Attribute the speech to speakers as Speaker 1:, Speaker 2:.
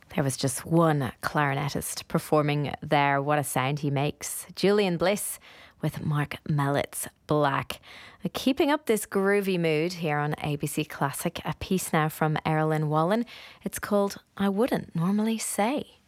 Speaker 1: There was just one clarinetist performing there. What a sound he makes. Julian Bliss with Mark Mellett's Black. Keeping up this groovy mood here on ABC Classic. A piece now from Erilyn Wallen. It's called I Wouldn't Normally Say.